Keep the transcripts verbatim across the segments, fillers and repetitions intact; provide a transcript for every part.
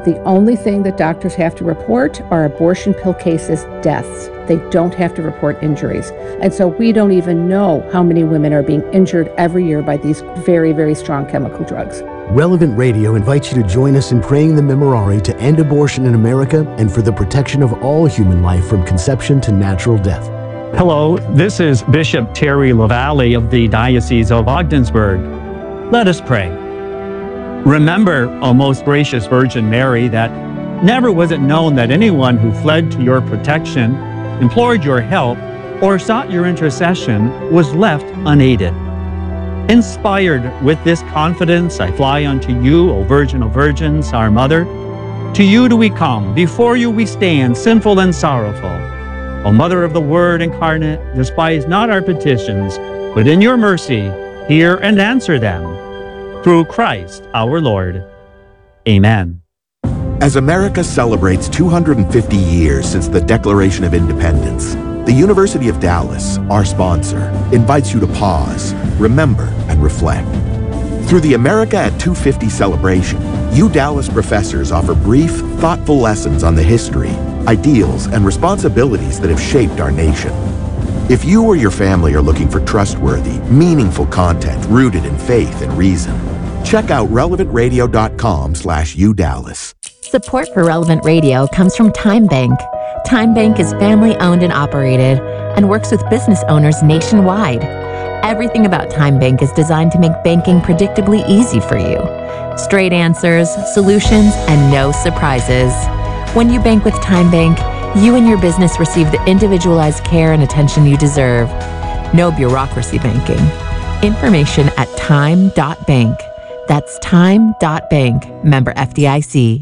The only thing that doctors have to report are abortion pill cases, deaths. They don't have to report injuries. And so we don't even know how many women are being injured every year by these very, very strong chemical drugs. Relevant Radio invites you to join us in praying the Memorare to end abortion in America and for the protection of all human life from conception to natural death. Hello, this is Bishop Terry LaValle of the Diocese of Ogdensburg. Let us pray. Remember, O most gracious Virgin Mary, that never was it known that anyone who fled to your protection, implored your help, or sought your intercession was left unaided. Inspired with this confidence, I fly unto you, O Virgin of Virgins, our Mother. To you do we come, before you we stand, sinful and sorrowful. O Mother of the Word incarnate, despise not our petitions, but in your mercy hear and answer them. Through Christ our Lord. Amen. As America celebrates two hundred fifty years since the Declaration of Independence, the University of Dallas, our sponsor, invites you to pause, remember, and reflect. Through the America at two fifty celebration, U Dallas professors offer brief, thoughtful lessons on the history, ideals, and responsibilities that have shaped our nation. If you or your family are looking for trustworthy, meaningful content rooted in faith and reason, check out relevant radio dot com slash U Dallas. Support for Relevant Radio comes from Time Bank. Time Bank is family-owned and operated and works with business owners nationwide. Everything about Time Bank is designed to make banking predictably easy for you. Straight answers, solutions, and no surprises. When you bank with Time Bank, you and your business receive the individualized care and attention you deserve. No bureaucracy banking. Information at time dot bank. That's time dot bank. Member F D I C.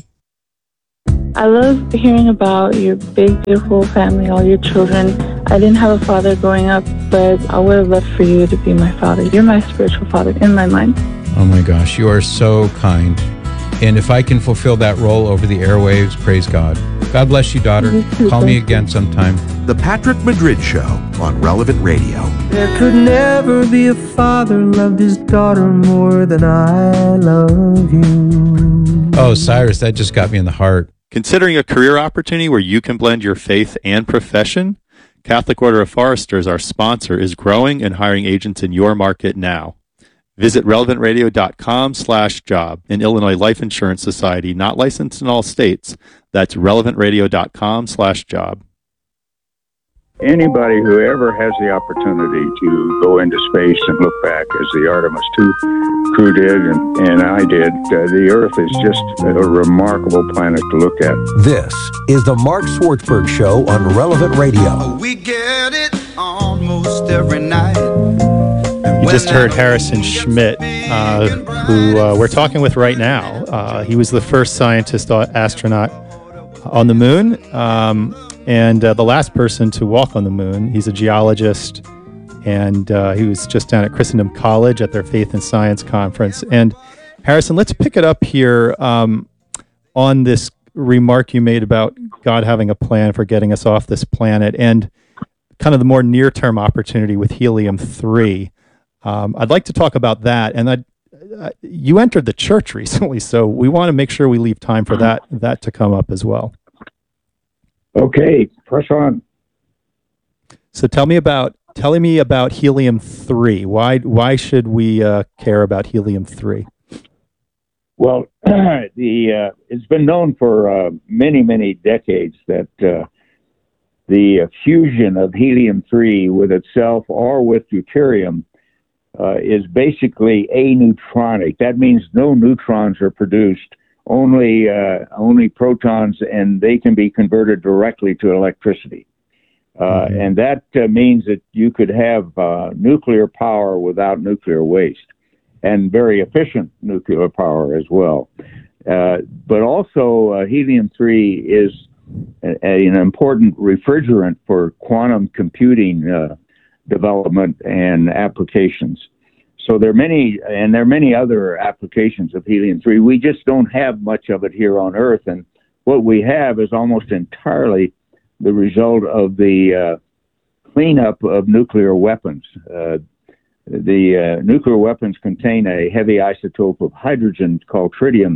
I love hearing about your big, beautiful family, all your children. I didn't have a father growing up, but I would have loved for you to be my father. You're my spiritual father in my mind. Oh my gosh, you are so kind. And if I can fulfill that role over the airwaves, praise God. God bless you, daughter. You too, Call me thank again sometime. The Patrick Madrid Show on Relevant Radio. There could never be a father loved his daughter more than I love you. Oh, Cyrus, that just got me in the heart. Considering a career opportunity where you can blend your faith and profession? Catholic Order of Foresters, our sponsor, is growing and hiring agents in your market now. Visit relevant radio dot com slash job. An Illinois Life Insurance Society, not licensed in all states. That's relevant radio dot com slash job. Anybody who ever has the opportunity to go into space and look back, as the Artemis two crew did and, and I did, uh, the Earth is just a remarkable planet to look at. This is the Mark Swartzberg Show on Relevant Radio. We get it almost every night. You just heard Harrison Schmitt, uh, who uh, we're talking with right now. Uh, he was the first scientist uh, astronaut on the moon, um, and uh, the last person to walk on the moon. He's a geologist, and uh, he was just down at Christendom College at their Faith and Science Conference. And Harrison, let's pick it up here um, on this remark you made about God having a plan for getting us off this planet, and kind of the more near-term opportunity with helium three. Um, I'd like to talk about that, and I, uh, you entered the church recently, so we want to make sure we leave time for that that to come up as well. Okay, press on. So tell me about telling me about helium three. Why why should we uh, care about helium three? Well, the uh, it's been known for uh, many many decades that uh, the fusion of helium three with itself or with deuterium Uh, is basically aneutronic. That means no neutrons are produced, only uh, only protons, and they can be converted directly to electricity. Uh, mm-hmm. And that uh, means that you could have uh, nuclear power without nuclear waste, and very efficient nuclear power as well. Uh, but also, uh, helium three is a, a, an important refrigerant for quantum computing uh, development and applications. So there are many, and there are many other applications of helium three. We just don't have much of it here on Earth, and what we have is almost entirely the result of the uh, cleanup of nuclear weapons. Uh, the uh, nuclear weapons contain a heavy isotope of hydrogen called tritium,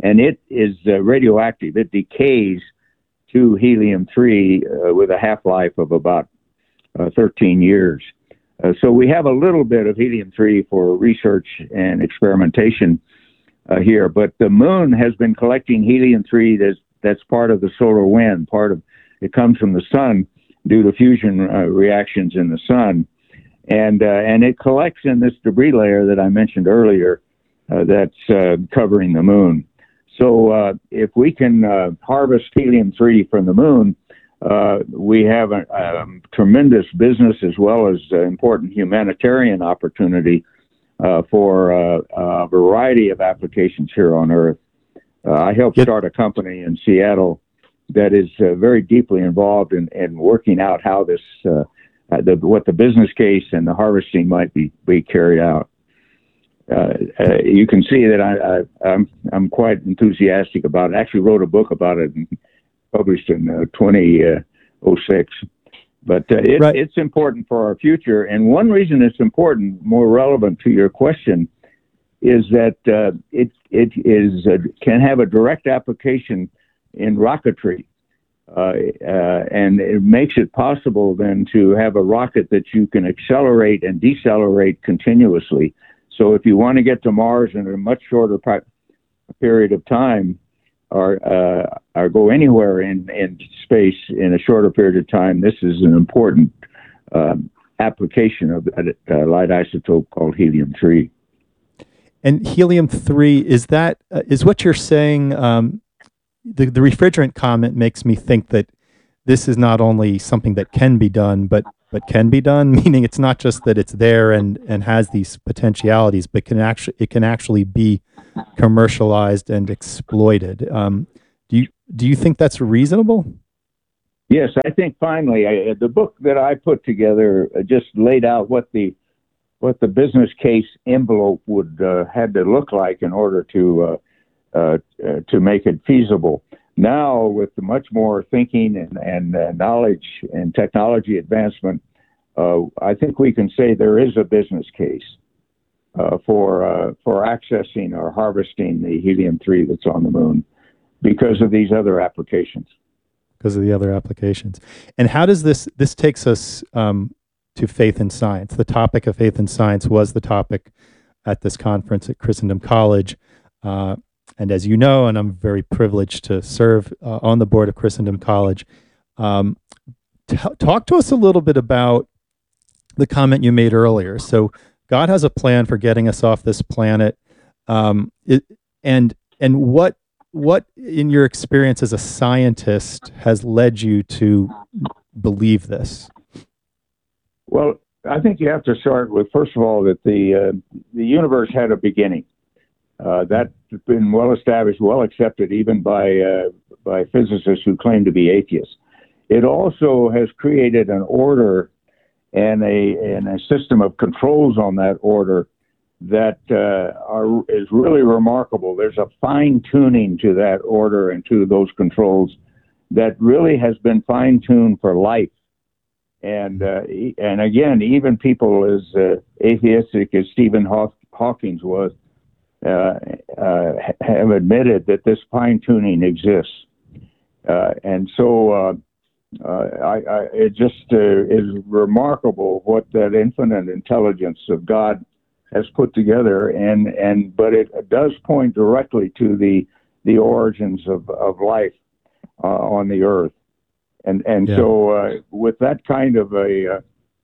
and it is uh, radioactive. It decays to helium three uh, with a half-life of about uh, thirteen years. Uh, so we have a little bit of helium three for research and experimentation uh, here, but the moon has been collecting helium three that's, that's part of the solar wind, part of it comes from the sun due to fusion uh, reactions in the sun. And, uh, and it collects in this debris layer that I mentioned earlier uh, that's uh, covering the moon. So uh, if we can uh, harvest helium three from the moon, uh, we have a, a tremendous business as well as uh, important humanitarian opportunity uh, for uh, a variety of applications here on Earth. Uh, I helped start a company in Seattle that is uh, very deeply involved in, in working out how this, uh, the, what the business case and the harvesting might be, be carried out. Uh, uh, you can see that I, I, I'm I'm quite enthusiastic about it. I actually wrote a book about it and published in uh, twenty oh six. But uh, it, right. it's important for our future. And one reason it's important, more relevant to your question, is that uh, it it is uh, can have a direct application in rocketry. Uh, uh, and it makes it possible then to have a rocket that you can accelerate and decelerate continuously. So if you want to get to Mars in a much shorter period of time, or, uh, or go anywhere in, in space in a shorter period of time, this is an important um, application of that uh, light isotope called helium three. And helium three, is that uh, is what you're saying? Um, the the refrigerant comment makes me think that this is not only something that can be done, but but can be done, meaning it's not just that it's there and, and has these potentialities, but can actually it can actually be commercialized and exploited. Um, do you do you think that's reasonable? Yes, I think finally I, the book that I put together just laid out what the what the business case envelope would uh, had to look like in order to uh, uh, uh, to make it feasible. Now, with much more thinking and, and uh, knowledge and technology advancement, uh, I think we can say there is a business case uh, for uh, for accessing or harvesting the helium three that's on the moon because of these other applications. Because of the other applications. And how does this, this takes us um, to faith and science. The topic of faith and science was the topic at this conference at Christendom College. Uh, And as you know, and I'm very privileged to serve uh, on the board of Christendom College, um, t- talk to us a little bit about the comment you made earlier. So God has a plan for getting us off this planet, um, it, and and what what in your experience as a scientist has led you to believe this? Well, I think you have to start with, first of all, that the uh, the universe had a beginning. Uh, that's been well established, well accepted even by uh, by physicists who claim to be atheists. It also has created an order and a and a system of controls on that order that uh, are is really remarkable. There's a fine tuning to that order and to those controls that really has been fine tuned for life. And uh, and again, even people as uh, atheistic as Stephen Haw- Hawking was. Uh, uh, have admitted that this fine tuning exists, uh, and so uh, uh, I, I, it just uh, is remarkable what that infinite intelligence of God has put together, and and but it does point directly to the the origins of, of life uh, on the earth, and and yeah. so uh, with that kind of a uh,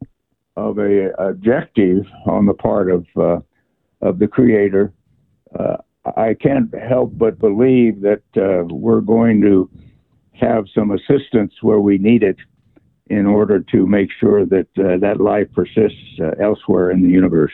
of a objective on the part of uh, of the Creator. Uh, I can't help but believe that uh, we're going to have some assistance where we need it in order to make sure that uh, that life persists uh, elsewhere in the universe.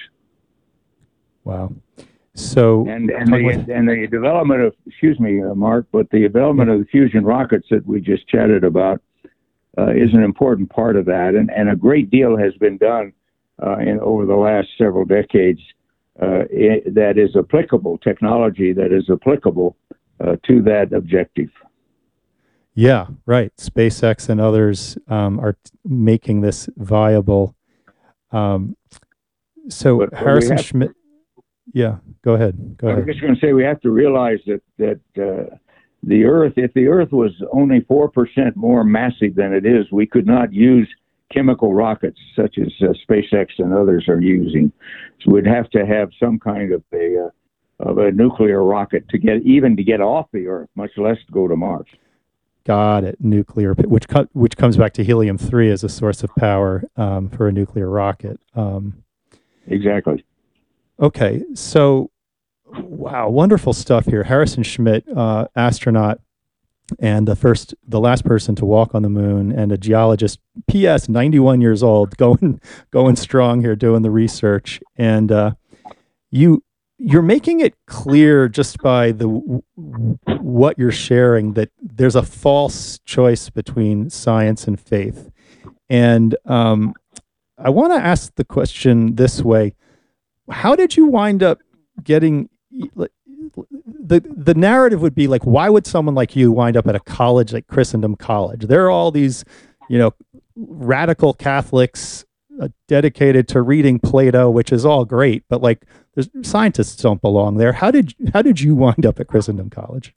Wow. So, and and the, and the development of, excuse me, uh, Mark, but the development yeah. of the fusion rockets that we just chatted about uh, is an important part of that, and and a great deal has been done uh, in over the last several decades. Uh, it, that is applicable, technology that is applicable uh, to that objective. Yeah, right. SpaceX and others um, are t- making this viable. Um, so but, Harrison have, Schmitt. Yeah, go ahead. Go I ahead. was just going to say we have to realize that that uh, the Earth, if the Earth was only four percent more massive than it is, we could not use chemical rockets such as uh, SpaceX and others are using. So we'd have to have some kind of a uh, of a nuclear rocket to get even to get off the Earth, much less to go to Mars. Got it. Nuclear, which co- which comes back to helium three as a source of power um, for a nuclear rocket. Um, exactly. Okay, so wow, wonderful stuff here. Harrison Schmitt, uh, astronaut, and the first, the last person to walk on the moon, and a geologist. P S ninety-one years old, going going strong here, doing the research, and uh, you you're making it clear just by the what you're sharing that there's a false choice between science and faith, and um, I want to ask the question this way. How did you wind up getting the the narrative would be like, why would someone like you wind up at a college like Christendom College? There are all these, you know, radical Catholics uh, dedicated to reading Plato, which is all great, but like there's, scientists don't belong there. How did how did you wind up at Christendom College?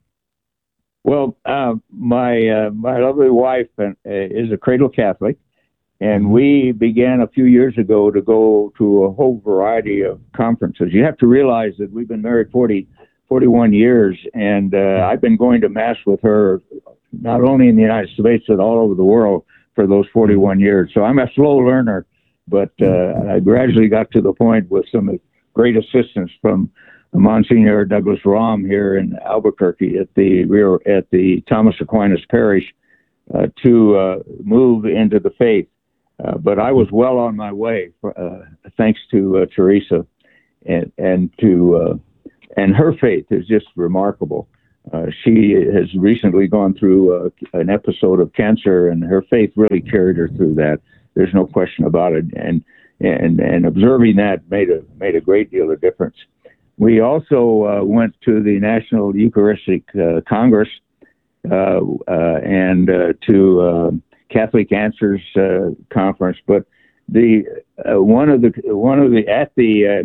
Well, uh, my uh, my lovely wife uh, is a cradle Catholic. And we began a few years ago to go to a whole variety of conferences. You have to realize that we've been married forty, forty-one years, and uh, I've been going to Mass with her not only in the United States, but all over the world for those forty-one years. So I'm a slow learner, but uh, I gradually got to the point with some great assistance from Monsignor Douglas Rahm here in Albuquerque at the rear, at the Thomas Aquinas Parish uh, to uh, move into the faith. Uh, but I was well on my way, uh, thanks to uh, Teresa, and and to uh, and her faith is just remarkable. Uh, she has recently gone through uh, an episode of cancer, and her faith really carried her through that. There's no question about it. And and and observing that made a made a great deal of difference. We also uh, went to the National Eucharistic uh, Congress uh, uh, and uh, to uh, Catholic Answers uh, conference, but the uh, one of the one of the at the uh,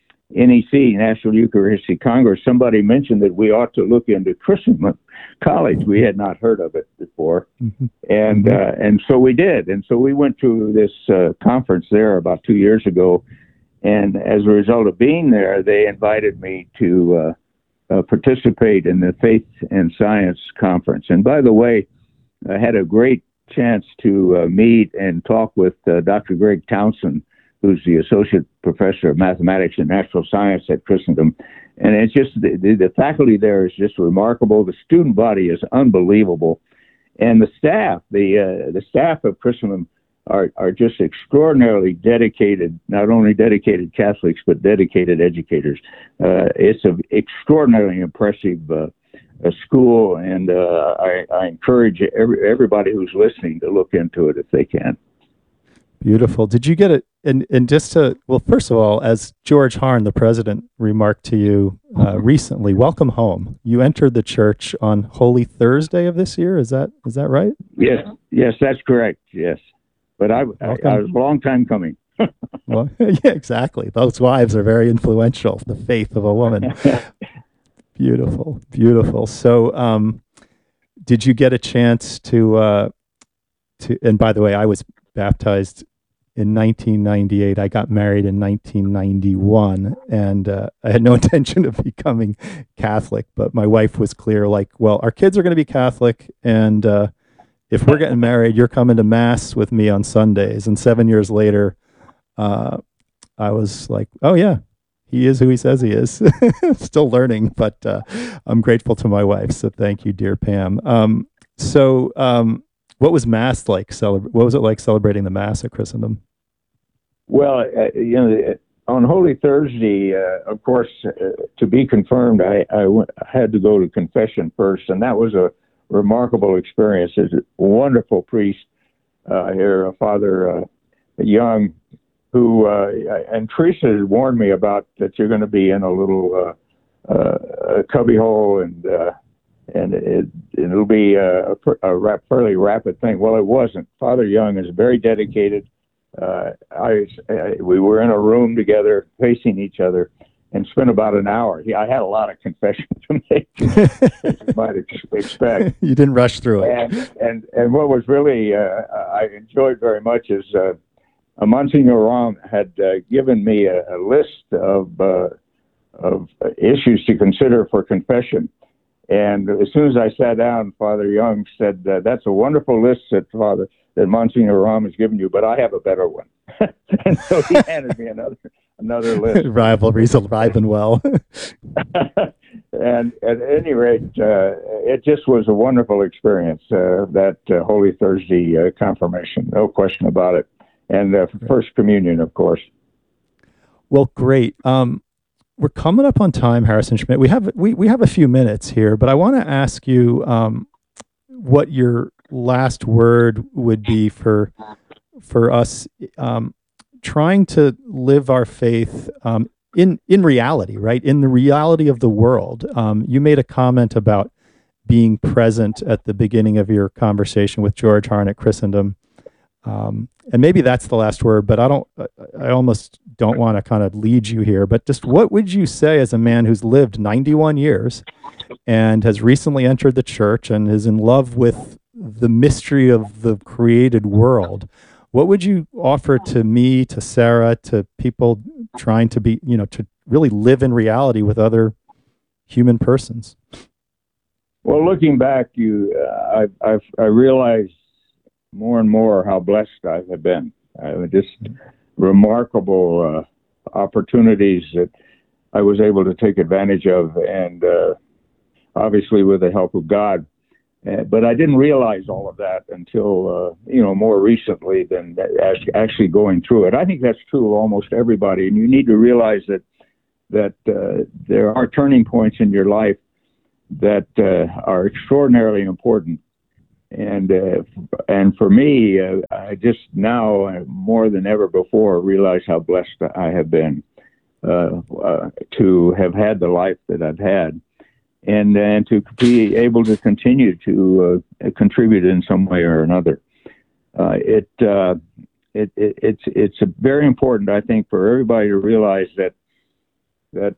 N E C National Eucharistic Congress, somebody mentioned that we ought to look into Christendom College. We had not heard of it before, mm-hmm. and uh, and so we did, and so we went to this uh, conference there about two years ago, and as a result of being there, they invited me to uh, uh, participate in the Faith and Science Conference. And by the way, I had a great chance to uh, meet and talk with uh, Doctor Greg Townsend, who's the Associate Professor of Mathematics and Natural Science at Christendom. And it's just, the, the, the faculty there is just remarkable. The student body is unbelievable. And the staff, the uh, the staff of Christendom are, are just extraordinarily dedicated, not only dedicated Catholics, but dedicated educators. Uh, it's an extraordinarily impressive uh, a school, and uh, I, I encourage every, everybody who's listening to look into it if they can. Beautiful. Did you get it? And and just to, well, first of all, as George Harn, the president, remarked to you uh, recently, welcome home. You entered the church on Holy Thursday of this year. Is that is that right? Yes, yes, that's correct. Yes, but I, I, I was a long time coming. Well, yeah, exactly. Those wives are very influential. The faith of a woman. Beautiful, beautiful. So, um, did you get a chance to, uh, to, and by the way, I was baptized in nineteen ninety-eight. I got married in nineteen ninety-one, and uh, I had no intention of becoming Catholic, but my wife was clear, like, well, our kids are going to be Catholic, and uh, if we're getting married, you're coming to Mass with me on Sundays. And seven years later, uh, I was like, oh yeah, he is who he says he is. Still learning, but uh, I'm grateful to my wife. So thank you, dear Pam. Um, so um, what was Mass like? Celebra- what was it like celebrating the Mass at Christendom? Well, uh, you know, on Holy Thursday, uh, of course, uh, to be confirmed, I, I, went, I had to go to confession first, and that was a remarkable experience. There's a wonderful priest uh, here, Father uh, Young, who, uh, and Teresa had warned me about that you're going to be in a little uh, uh, cubbyhole, and uh, and it, it'll be a, a rap, fairly rapid thing. Well, it wasn't. Father Young is very dedicated. Uh, I, I we were in a room together, facing each other, and spent about an hour. He, I had a lot of confession to make, as you might ex- expect. You didn't rush through it. And and, and what was really uh, I enjoyed very much is uh, Monsignor Rahm had uh, given me a, a list of uh, of issues to consider for confession. And as soon as I sat down, Father Young said, uh, "That's a wonderful list that Father that Monsignor Rahm has given you, but I have a better one." And so he handed me another another list. Rivalry's alive and well. And at any rate, uh, it just was a wonderful experience, uh, that uh, Holy Thursday uh, confirmation, no question about it. And uh, First Communion, of course. Well, great. Um, we're coming up on time, Harrison Schmitt. We have we, we have a few minutes here, but I want to ask you um, what your last word would be for for us um, trying to live our faith um, in in reality, right? In the reality of the world. Um, you made a comment about being present at the beginning of your conversation with George Harn at Christendom. Um, and maybe that's the last word, but I don't, I almost don't want to kind of lead you here, but just what would you say as a man who's lived ninety-one years and has recently entered the church and is in love with the mystery of the created world? What would you offer to me, to Sarah, to people trying to be, you know, to really live in reality with other human persons? Well, looking back, you, uh, I, I've, I realized more and more how blessed I have been. Uh, just remarkable uh, opportunities that I was able to take advantage of, and uh, obviously with the help of God. Uh, but I didn't realize all of that until, uh, you know, more recently than actually going through it. I think that's true of almost everybody, and you need to realize that that uh, there are turning points in your life that uh, are extraordinarily important. And uh, and for me, uh, I just now uh, more than ever before realize how blessed I have been uh, uh, to have had the life that I've had, and and to be able to continue to uh, contribute in some way or another. Uh, it, uh, it it it's it's very important, I think, for everybody to realize that that.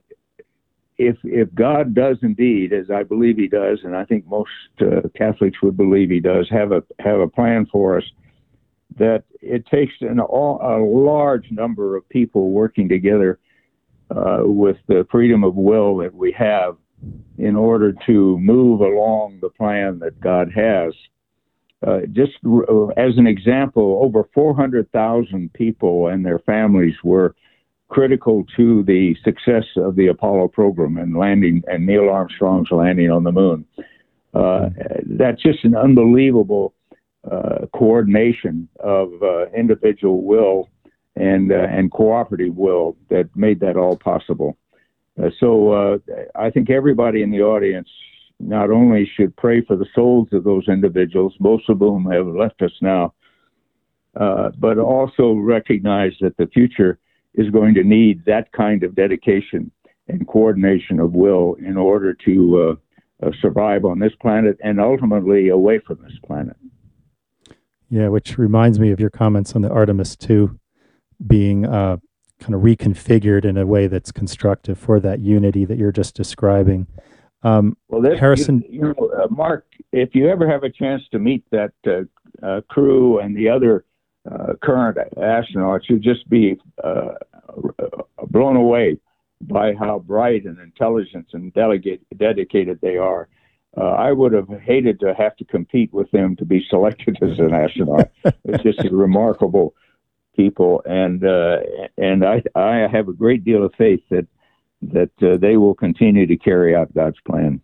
If if God does indeed, as I believe He does, and I think most uh, Catholics would believe He does, have a have a plan for us, that it takes an all, a large number of people working together uh, with the freedom of will that we have in order to move along the plan that God has. Uh, just r- as an example, over four hundred thousand people and their families were critical to the success of the Apollo program and landing and Neil Armstrong's landing on the moon. Uh, that's just an unbelievable uh, coordination of uh, individual will and uh, and cooperative will that made that all possible. Uh, so uh, I think everybody in the audience not only should pray for the souls of those individuals, most of whom have left us now, uh, but also recognize that the future is going to need that kind of dedication and coordination of will in order to uh, uh, survive on this planet and ultimately away from this planet. Yeah, which reminds me of your comments on the Artemis two being uh, kind of reconfigured in a way that's constructive for that unity that you're just describing. Um, well, this, Harrison, you, you know, uh, Mark, if you ever have a chance to meet that uh, uh, crew and the other Uh, current astronauts, you just be uh, blown away by how bright and intelligent and delegate, dedicated they are. Uh, I would have hated to have to compete with them to be selected as an astronaut. It's just remarkable people, and uh, and I I have a great deal of faith that that uh, they will continue to carry out God's plan.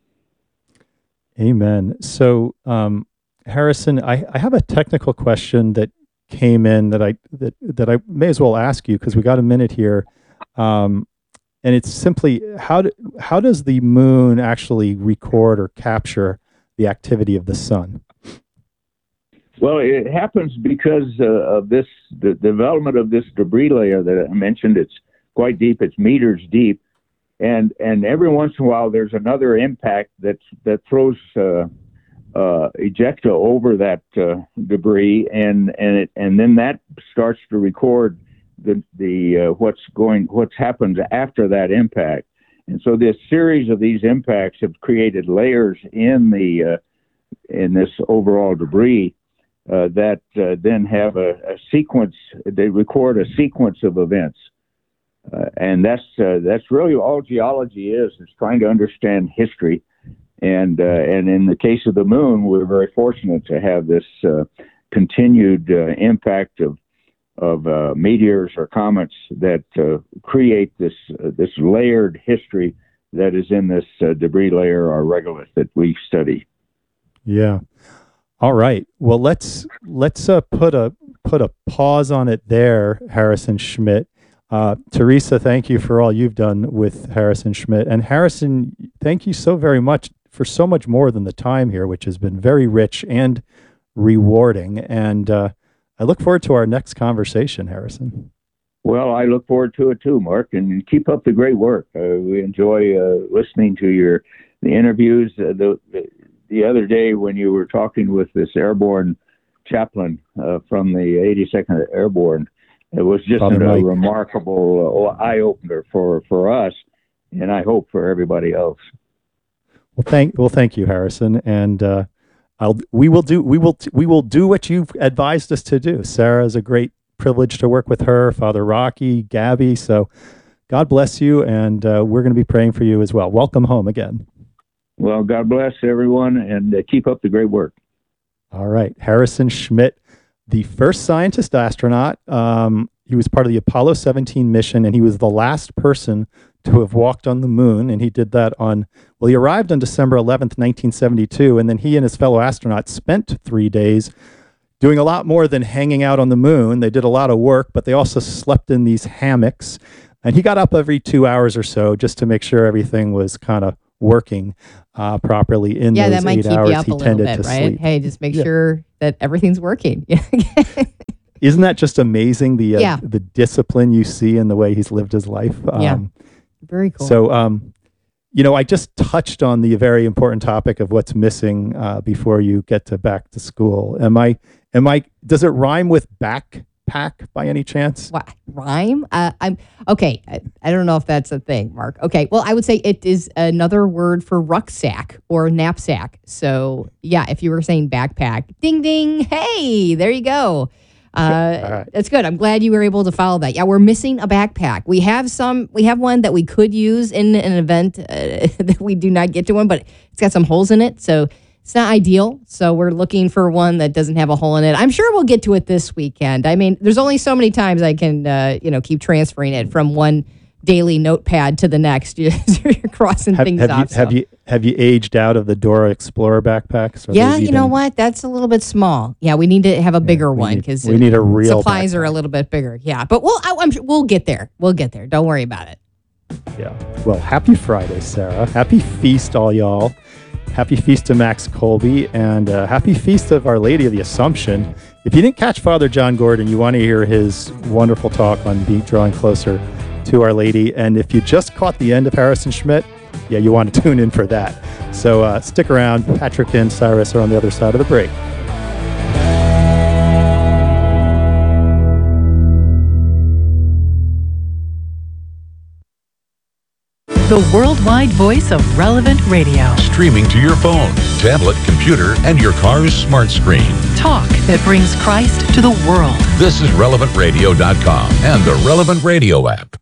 Amen. So, um, Harrison, I, I have a technical question that came in that I that that I may as well ask you because we got a minute here, um, and it's simply how do, how does the moon actually record or capture the activity of the sun? Well, it happens because uh, of this the development of this debris layer that I mentioned. It's quite deep; it's meters deep, and and every once in a while there's another impact that that throws Uh, Uh, ejecta over that uh, debris, and and it and then that starts to record the the uh, what's going what's happened after that impact. And so this series of these impacts have created layers in the uh, in this overall debris uh, that uh, then have a, a sequence. They record a sequence of events, uh, and that's uh, that's really all geology is. Is trying to understand history. And uh, and in the case of the moon, we're very fortunate to have this uh, continued uh, impact of of uh, meteors or comets that uh, create this uh, this layered history that is in this uh, debris layer or regolith that we study. Yeah. All right. Well, let's let's uh, put a put a pause on it there, Harrison Schmitt. Uh, Teresa, thank you for all you've done with Harrison Schmitt, and Harrison, thank you so very much for so much more than the time here, which has been very rich and rewarding. And uh, I look forward to our next conversation, Harrison. Well, I look forward to it too, Mark, and keep up the great work. Uh, we enjoy uh, listening to your the interviews. Uh, the, the the other day when you were talking with this airborne chaplain uh, from the eighty-second Airborne, it was just a, a remarkable uh, eye opener for for us, and I hope for everybody else. Well, thank well, thank you, Harrison, and uh, I'll we will do we will we will do what you've advised us to do. Sarah is a great privilege to work with her, Father Rocky, Gabby. So, God bless you, and uh, we're going to be praying for you as well. Welcome home again. Well, God bless everyone, and uh, keep up the great work. All right, Harrison Schmitt, the first scientist astronaut. Um, he was part of the Apollo seventeen mission, and he was the last person to have walked on the moon, and he did that on, well, he arrived on December eleventh, nineteen seventy-two, and then he and his fellow astronauts spent three days doing a lot more than hanging out on the moon. They did a lot of work, but they also slept in these hammocks, and he got up every two hours or so just to make sure everything was kind of working uh, properly in yeah, those that might eight keep hours. you up he a little tended bit, to right? sleep. Hey, just make Yeah. sure that everything's working. Isn't that just amazing, the uh, Yeah. the discipline you see in the way he's lived his life? Yeah. Um, Very cool. So, um, you know, I just touched on the very important topic of what's missing uh, before you get to back to school. Am I, am I, does it rhyme with backpack by any chance? What, rhyme? Uh, I'm okay. I, I don't know if that's a thing, Mark. Okay. Well, I would say it is another word for rucksack or knapsack. So yeah, if you were saying backpack, ding, ding. Hey, there you go. Uh, right. That's good. I'm glad you were able to follow that. Yeah, we're missing a backpack. We have some, we have one that we could use in an event uh, that we do not get to one, but it's got some holes in it. So it's not ideal. So we're looking for one that doesn't have a hole in it. I'm sure we'll get to it this weekend. I mean, there's only so many times I can, uh, you know, keep transferring it from one daily notepad to the next. You're crossing Have, things have off. you, have so. you, have you aged out of the Dora Explorer backpacks? Are Yeah, those you know even- what? That's a little bit small. Yeah, we need to have a bigger we one need- because we need a real supplies are a little bit bigger. Yeah, but we'll I, I'm sure we'll get there. We'll get there. Don't worry about it. Yeah. Well, happy Friday, Sarah. Happy feast, all y'all. Happy feast to Max Colby, and uh, happy feast of Our Lady of the Assumption. If you didn't catch Father John Gordon, you want to hear his wonderful talk on be drawing closer to Our Lady. And if you just caught the end of Harrison Schmitt, yeah, you want to tune in for that. So uh, stick around. Patrick and Cyrus are on the other side of the break. The worldwide voice of Relevant Radio. Streaming to your phone, tablet, computer, and your car's smart screen. Talk that brings Christ to the world. This is relevant radio dot com and the Relevant Radio app.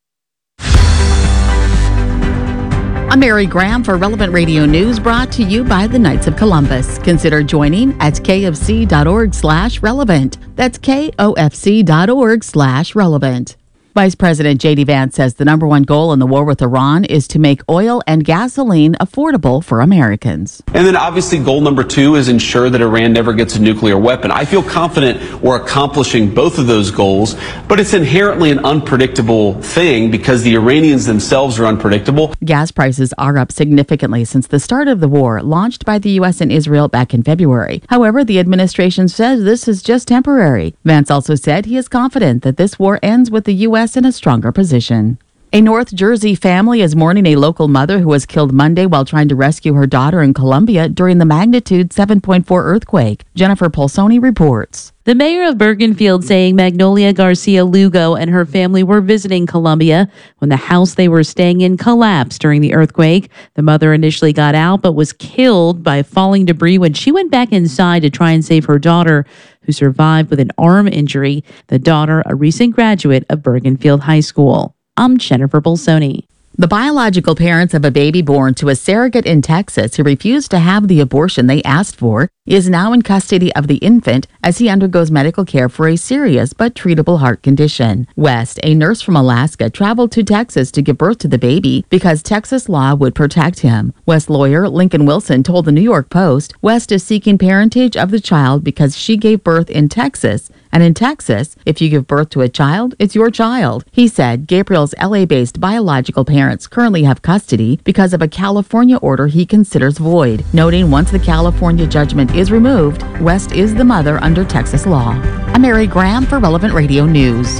I'm Mary Graham for Relevant Radio News, brought to you by the Knights of Columbus. Consider joining at kfc.org slash relevant. That's kofc.org slash relevant. Vice President J D Vance says the number one goal in the war with Iran is to make oil and gasoline affordable for Americans. And then obviously goal number two is ensure that Iran never gets a nuclear weapon. I feel confident we're accomplishing both of those goals, but it's inherently an unpredictable thing because the Iranians themselves are unpredictable. Gas prices are up significantly since the start of the war, launched by the U S and Israel back in February. However, the administration says this is just temporary. Vance also said he is confident that this war ends with the U S in a stronger position. A North Jersey family is mourning a local mother who was killed Monday while trying to rescue her daughter in Columbia during the magnitude seven point four earthquake. Jennifer Polsoni reports. The mayor of Bergenfield saying Magnolia Garcia Lugo and her family were visiting Columbia when the house they were staying in collapsed during the earthquake. The mother initially got out but was killed by falling debris when she went back inside to try and save her daughter, who survived with an arm injury. The daughter, a recent graduate of Bergenfield High School. I'm Jennifer Bolsoni. The biological parents of a baby born to a surrogate in Texas who refused to have the abortion they asked for is now in custody of the infant as he undergoes medical care for a serious but treatable heart condition. West, a nurse from Alaska, traveled to Texas to give birth to the baby because Texas law would protect him. West lawyer Lincoln Wilson told the New York Post West is seeking parentage of the child because she gave birth in Texas. And in Texas, if you give birth to a child, it's your child. He said Gabriel's L A-based biological parents currently have custody because of a California order he considers void, noting once the California judgment is removed, West is the mother under Texas law. I'm Mary Graham for Relevant Radio News.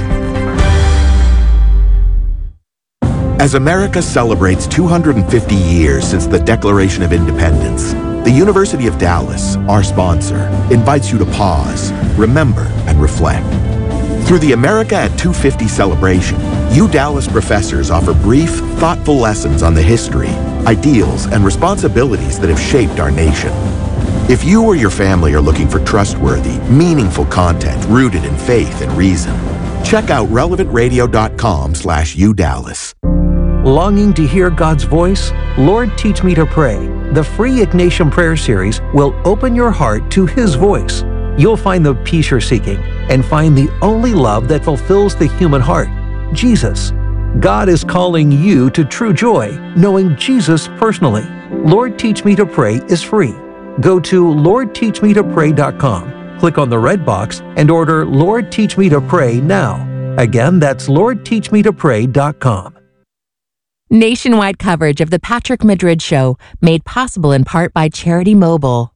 As America celebrates two hundred fifty years since the Declaration of Independence, the University of Dallas, our sponsor, invites you to pause, remember, and reflect. Through the America at two fifty celebration, you Dallas professors offer brief, thoughtful lessons on the history, ideals, and responsibilities that have shaped our nation. If you or your family are looking for trustworthy, meaningful content rooted in faith and reason, check out relevant radio dot com slash udallas. Longing to hear God's voice? Lord, Teach Me to Pray. The free Ignatian Prayer Series will open your heart to His voice. You'll find the peace you're seeking and find the only love that fulfills the human heart, Jesus. God is calling you to true joy, knowing Jesus personally. Lord, Teach Me to Pray is free. Go to lord teach me to pray dot com, click on the red box, and order Lord, Teach Me to Pray now. Again, that's lord teach me to pray dot com. Nationwide coverage of The Patrick Madrid Show, made possible in part by Charity Mobile.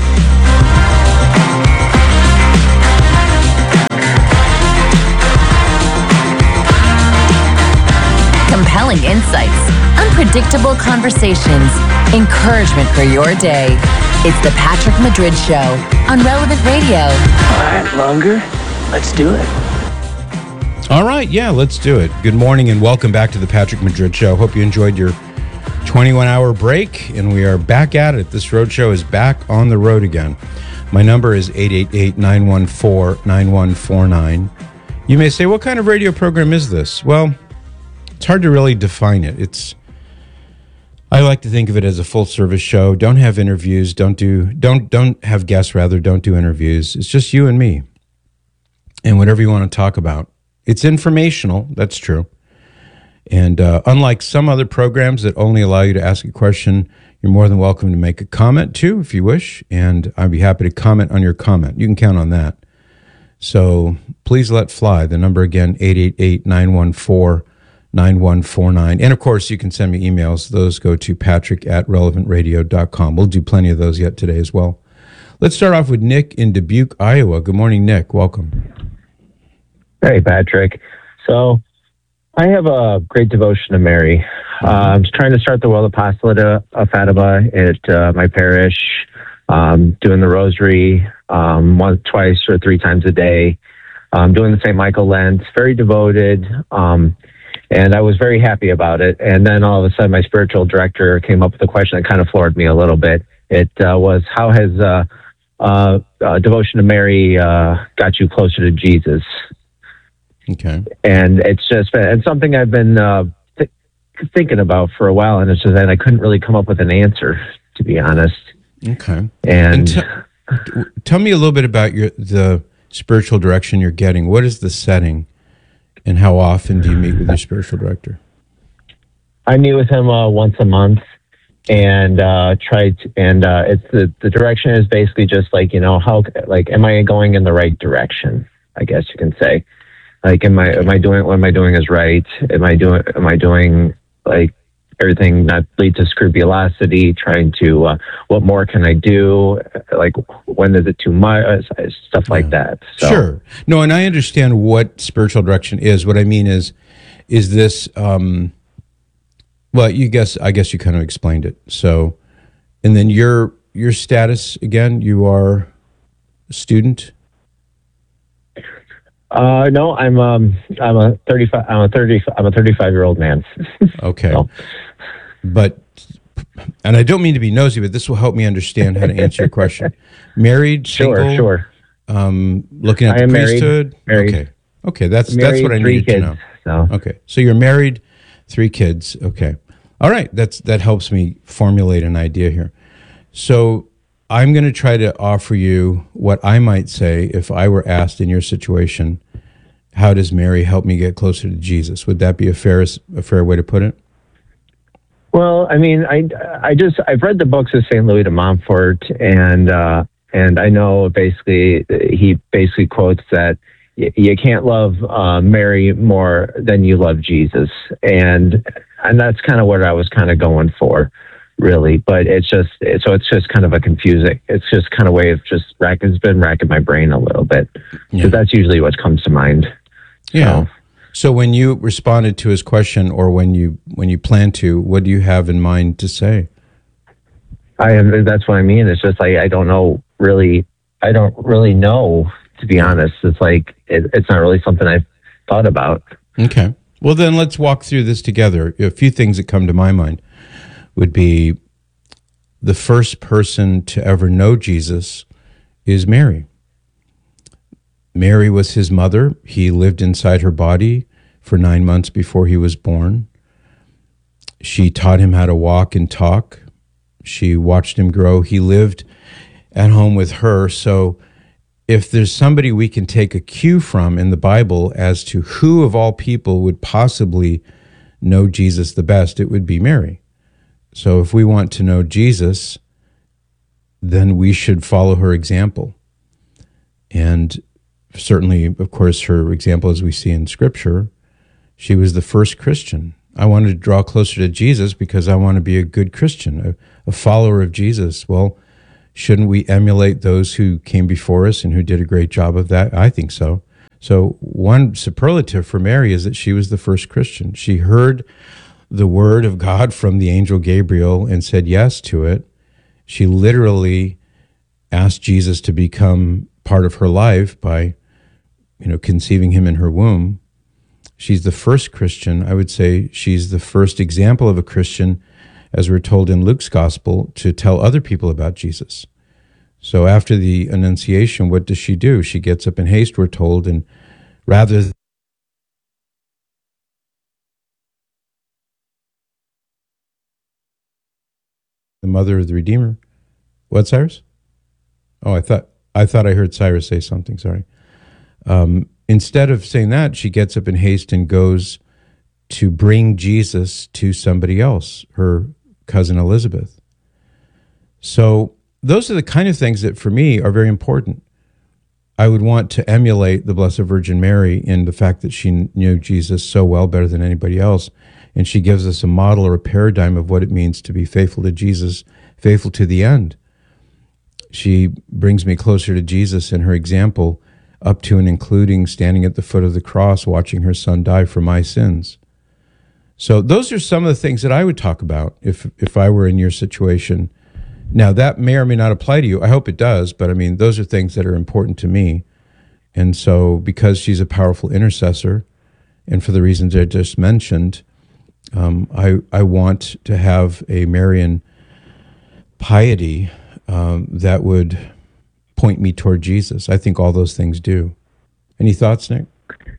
Compelling insights, unpredictable conversations, encouragement for your day. It's The Patrick Madrid Show on Relevant Radio. All right, longer. Let's do it. All right, yeah, let's do it. Good morning and welcome back to the Patrick Madrid Show. Hope you enjoyed your twenty-one hour break, and we are back at it. This road show is back on the road again. My number is eight eight eight, nine one four, nine one four nine. You may say, what kind of radio program is this? Well, it's hard to really define it. It's I like to think of it as a full service show. Don't have interviews, don't do don't don't have guests rather, don't do interviews. It's just you and me. And whatever you want to talk about. It's informational, that's true. And uh, unlike some other programs that only allow you to ask a question, you're more than welcome to make a comment too, if you wish. And I'd be happy to comment on your comment. You can count on that. So please let fly. The number again, eight eight eight, nine one four, nine one four nine. And of course, you can send me emails. Those go to patrick at relevant radio dot com. We'll do plenty of those yet today as well. Let's start off with Nick in Dubuque, Iowa. Good morning, Nick. Welcome. Hey, Patrick. So I have a great devotion to Mary. Uh, I'm trying to start the World Apostolate of Fatima at uh, my parish, um, doing the rosary um, once, twice, or three times a day, um, doing the Saint Michael Lent, very devoted, um, and I was very happy about it. And then all of a sudden, my spiritual director came up with a question that kind of floored me a little bit. It uh, was, how has uh, uh, uh, devotion to Mary uh, got you closer to Jesus? Okay. And it's just been, it's something I've been uh, th- thinking about for a while, and it's just that I couldn't really come up with an answer, to be honest. Okay. And, and t- tell me a little bit about your the spiritual direction you're getting. What is the setting, and how often do you meet with your spiritual director? I meet with him uh, once a month, and uh, try to, and uh, it's the the direction is basically just like, you know, how like am I going in the right direction? I guess you can say. Like, am I am I doing what am I doing is right? Am I doing am I doing like everything not lead to scrupulosity? Trying to uh, what more can I do? Like, when is it too much? Stuff like that. So. Sure. No, and I understand what spiritual direction is. What I mean is, is this, um, well, you guess, I guess you kind of explained it. So, and then your, your status again, you are a student? Uh, no, I'm um, I'm a thirty-five. I'm a thirty. I'm a thirty-five year old man. Okay, so. But, and I don't mean to be nosy, but this will help me understand how to answer your question. Married, sure, single, sure. Um, looking at I the am priesthood. Married, married. Okay, okay, that's Married, that's what I three needed kids, to know. So. Okay, so you're married, three kids. Okay, all right. That's that helps me formulate an idea here. So. I'm going to try to offer you what I might say if I were asked in your situation, how does Mary help me get closer to Jesus? Would that be a fair, a fair way to put it? Well, I mean, I, I just, I've read the books of Saint Louis de Montfort, and, uh, and I know basically, he basically quotes that y- you can't love uh, Mary more than you love Jesus. And, and that's kind of what I was kind of going for. Really, but it's just it, so it's just kind of a confusing. It's just kind of way of just rack. It's been racking my brain a little bit. Yeah. So that's usually what comes to mind. Yeah. So, so when you responded to his question, or when you when you plan to, what do you have in mind to say? I am. That's what I mean. It's just like I don't know really. I don't really know, to be honest. It's like it, it's not really something I've thought about. Okay. Well, then let's walk through this together. A few things that come to my mind would be the first person to ever know Jesus is Mary. Mary was his mother. He lived inside her body for nine months before he was born. She taught him how to walk and talk. She watched him grow. He lived at home with her. So if there's somebody we can take a cue from in the Bible as to who of all people would possibly know Jesus the best, it would be Mary. So if we want to know Jesus, then we should follow her example. And certainly, of course, her example, as we see in Scripture, she was the first Christian. I wanted to draw closer to Jesus because I want to be a good Christian, a, a follower of Jesus. Well, shouldn't we emulate those who came before us and who did a great job of that? I think so. So one superlative for Mary is that she was the first Christian. She heard the word of God from the angel Gabriel and said yes to it. She literally asked Jesus to become part of her life by, you know, conceiving him in her womb. She's the first Christian. I would say she's the first example of a Christian, as we're told in Luke's gospel, to tell other people about Jesus. So after the Annunciation, what does she do? She gets up in haste, we're told, and rather than the mother of the Redeemer. What, Cyrus? Oh, I thought I thought I heard Cyrus say something. Sorry. Um, instead of saying that, she gets up in haste and goes to bring Jesus to somebody else, her cousin Elizabeth. So those are the kind of things that, for me, are very important. I would want to emulate the Blessed Virgin Mary in the fact that she knew Jesus so well, better than anybody else. And she gives us a model or a paradigm of what it means to be faithful to Jesus, faithful to the end. She brings me closer to Jesus in her example, up to and including standing at the foot of the cross, watching her son die for my sins. So those are some of the things that I would talk about if if I were in your situation. Now, that may or may not apply to you. I hope it does, but I mean, those are things that are important to me. And so because she's a powerful intercessor, and for the reasons I just mentioned, Um, I, I want to have a Marian piety um, that would point me toward Jesus. I think all those things do. Any thoughts, Nick?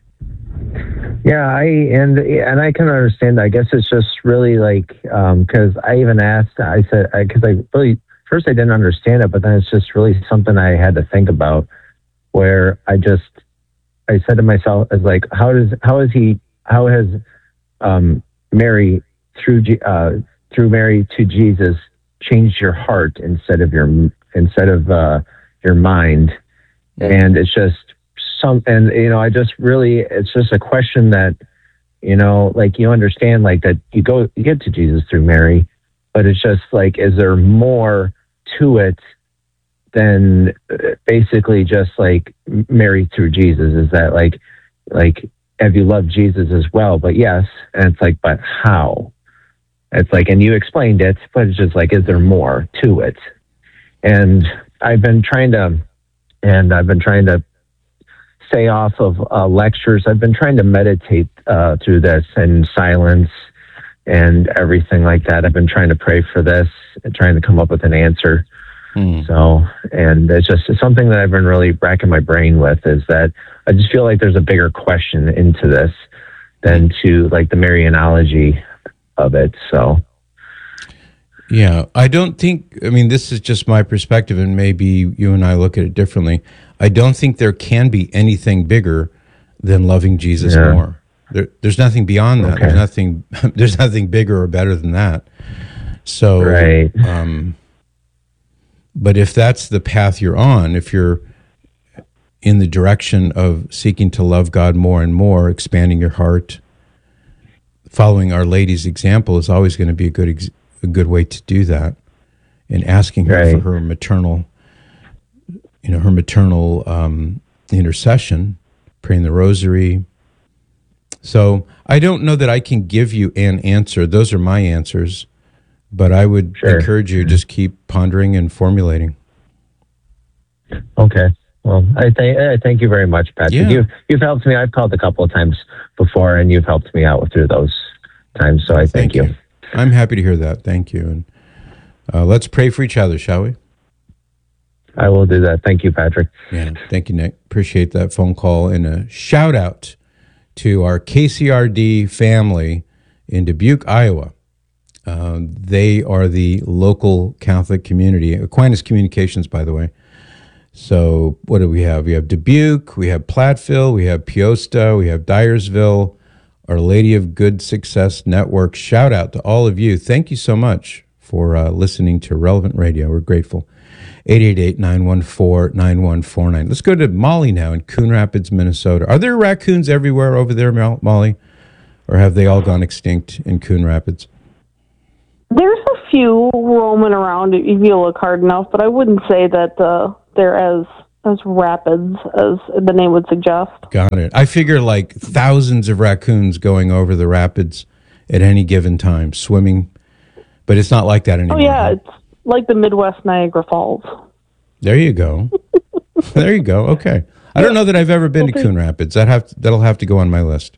Yeah, I and and I can understand. I guess it's just really like because um, I even asked. I said because I, I really first I didn't understand it, but then it's just really something I had to think about. Where I just I said to myself, "As like how does how is he how has um, Mary through uh, through Mary to Jesus changed your heart instead of your instead of uh, your mind?" And it's just some, and you know, I just really, it's just a question that, you know, like you understand, like that you go, you get to Jesus through Mary, but it's just like, is there more to it than basically just like Mary through Jesus? Is that like, like, have you loved Jesus as well? But yes. And it's like, but how? It's like, and you explained it, but it's just like, is there more to it? And I've been trying to, and I've been trying to stay off of uh, lectures. I've been trying to meditate uh, through this in silence and everything like that. I've been trying to pray for this and trying to come up with an answer. Hmm. So, and it's just it's something that I've been really racking my brain with, is that I just feel like there's a bigger question into this than to like the Marianology of it. So, yeah, I don't think, I mean, this is just my perspective, and maybe you and I look at it differently. I don't think there can be anything bigger than loving Jesus Yeah. more. There, there's nothing beyond that. Okay. There's nothing. There's nothing bigger or better than that. So, Right. um, but if that's the path you're on, if you're in the direction of seeking to love God more and more, expanding your heart, following Our Lady's example is always going to be a good ex- a good way to do that, and asking her Right. for her maternal, you know, her maternal um, intercession, praying the rosary. So I don't know that I can give you an answer. Those are my answers, but I would Sure. encourage you to just keep pondering and formulating. Okay. Well, I thank I thank you very much, Patrick. Yeah. You've you've helped me. I've called a couple of times before, and you've helped me out through those times. So I thank, you. I'm happy to hear that. Thank you. And uh, let's pray for each other, shall we? I will do that. Thank you, Patrick. Yeah. Thank you, Nick. Appreciate that phone call, and a shout out to our K C R D family in Dubuque, Iowa. Uh, they are the local Catholic community. Aquinas Communications, by the way. So what do we have? We have Dubuque, we have Platteville, we have Peosta, we have Dyersville, Our Lady of Good Success Network. Shout out to all of you. Thank you so much for uh, listening to Relevant Radio. We're grateful. eight eight eight, nine one four, nine one four nine. Let's go to Molly now in Coon Rapids, Minnesota. Are there raccoons everywhere over there, Mol- Molly? Or have they all gone extinct in Coon Rapids? There's a few roaming around if you look hard enough, but I wouldn't say that uh, they're as as rapids as the name would suggest. Got it. I figure like thousands of raccoons going over the rapids at any given time, swimming. But it's not like that anymore. Oh yeah, it's like the Midwest Niagara Falls. There you go. There you go. Okay. I don't know that I've ever been to Okay. Coon Rapids. That have that'll have to go on my list.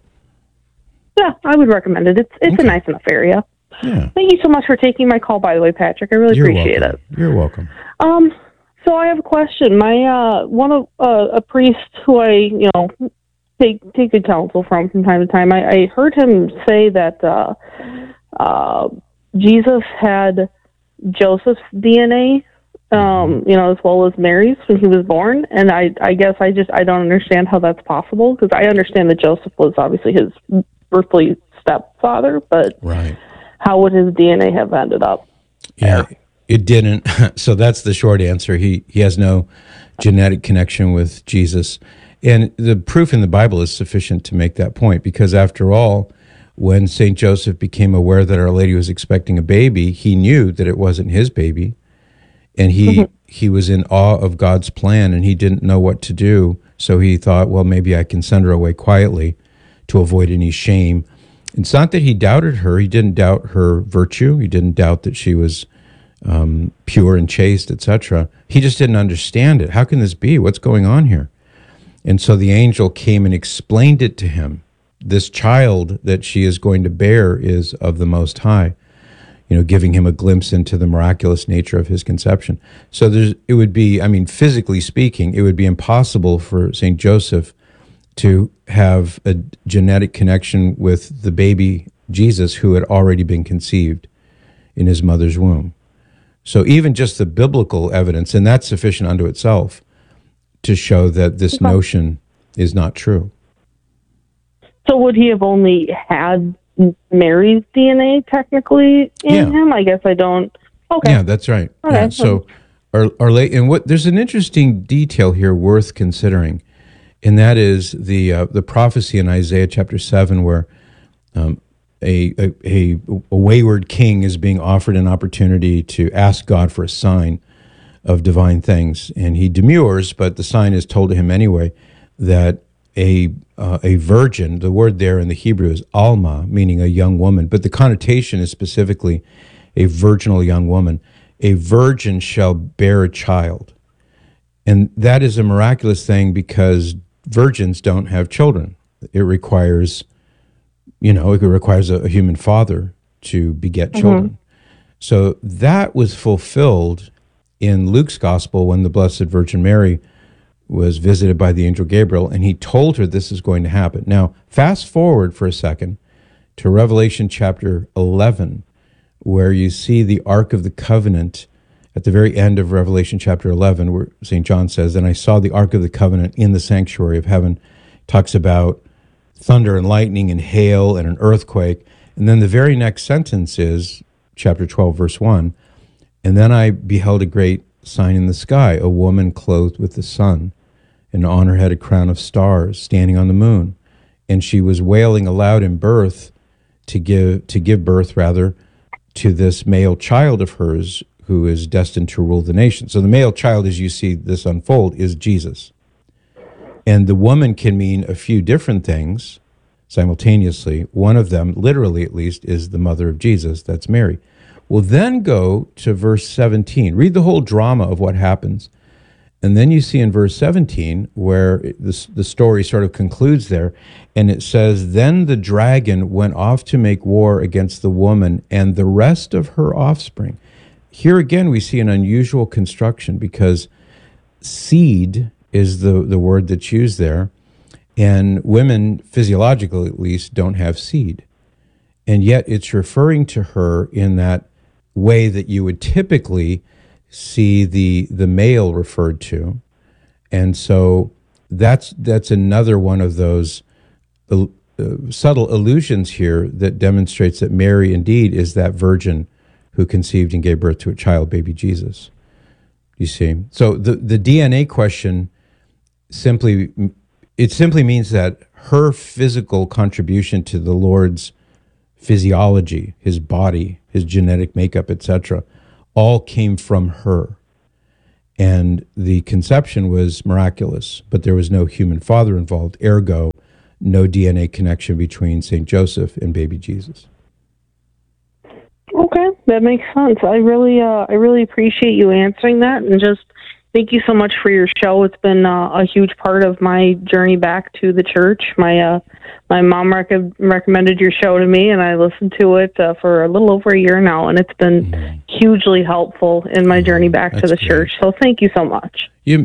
Yeah, I would recommend it. It's it's a nice enough area. Yeah. Thank you so much for taking my call, by the way, Patrick. I really You're appreciate welcome. it. You're welcome. Um, so I have a question. My uh, one of uh, a priest who I you know take take good counsel from from time to time. I, I heard him say that uh, uh, Jesus had Joseph's D N A, um, you know, as well as Mary's when he was born. And I I guess I just I don't understand how that's possible, because I understand that Joseph was obviously his earthly stepfather, but right. how would his D N A have ended up? Yeah, it didn't. So that's the short answer. He he has no genetic connection with Jesus. And the proof in the Bible is sufficient to make that point, because after all, when Saint Joseph became aware that Our Lady was expecting a baby, he knew that it wasn't his baby. And he Mhm. he was in awe of God's plan, and he didn't know what to do. So he thought, well, maybe I can send her away quietly to avoid any shame. It's not that he doubted her. He didn't doubt her virtue. He didn't doubt that she was um, pure and chaste, et cetera. He just didn't understand it. How can this be? What's going on here? And so the angel came and explained it to him. This child that she is going to bear is of the Most High, you know, giving him a glimpse into the miraculous nature of his conception. So there's, it would be, I mean, physically speaking, it would be impossible for Saint Joseph to have a genetic connection with the baby Jesus who had already been conceived in his mother's womb. So even just the biblical evidence, and that's sufficient unto itself to show that this Okay. notion is not true. So would he have only had Mary's D N A technically in Yeah. him? I guess I don't. Okay. Yeah, that's right. Okay. Yeah, so our, our late, and what there's an interesting detail here worth considering, and that is the uh, the prophecy in Isaiah chapter seven, where um, a, a a a wayward king is being offered an opportunity to ask God for a sign of divine things, and he demurs, but the sign is told to him anyway, that a uh, a virgin. The word there in the Hebrew is alma, meaning a young woman, but the connotation is specifically a virginal young woman. A virgin shall bear a child. And that is a miraculous thing because virgins don't have children. It requires, you know, it requires a, a human father to beget Mhm. children. So that was fulfilled in Luke's gospel when the Blessed Virgin Mary was visited by the angel Gabriel, and he told her this is going to happen. Now, fast forward for a second to Revelation chapter eleven, where you see the Ark of the Covenant at the very end of Revelation chapter eleven, where Saint John says, "And I saw the Ark of the Covenant in the sanctuary of heaven." Talks about thunder and lightning and hail and an earthquake. And then the very next sentence is chapter twelve, verse one. "And then I beheld a great sign in the sky, a woman clothed with the sun, and on her head a crown of stars, standing on the moon. And she was wailing aloud in birth to give to give birth, rather, to this male child of hers who is destined to rule the nation." So the male child, as you see this unfold, is Jesus. And the woman can mean a few different things simultaneously. One of them, literally at least, is the mother of Jesus. That's Mary. We'll then go to verse seventeen. Read the whole drama of what happens. And then you see in verse seventeen where the, the story sort of concludes there. And it says, "Then the dragon went off to make war against the woman and the rest of her offspring." Here again, we see an unusual construction because seed is the, the word that's used there. And women, physiologically at least, don't have seed. And yet it's referring to her in that way that you would typically see the the male referred to. And so that's that's another one of those uh, subtle allusions here that demonstrates that Mary indeed is that virgin who conceived and gave birth to a child, baby Jesus. You see? So the, the D N A question simply, it simply means that her physical contribution to the Lord's physiology, his body, his genetic makeup, et cetera, all came from her. And the conception was miraculous, but there was no human father involved, ergo, no D N A connection between Saint Joseph and baby Jesus. Okay, that makes sense. I really, uh, I really appreciate you answering that, and just thank you so much for your show. It's been uh, a huge part of my journey back to the church. My uh, my mom rec- recommended your show to me, and I listened to it uh, for a little over a year now, and it's been mm-hmm. hugely helpful in my journey back That's to the great. church. So thank you so much. You